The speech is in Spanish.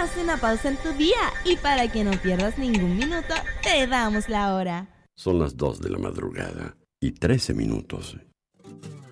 Haz una pausa en tu día y para que no pierdas ningún minuto, te damos la hora. Son las 2 de la madrugada y 13 minutos.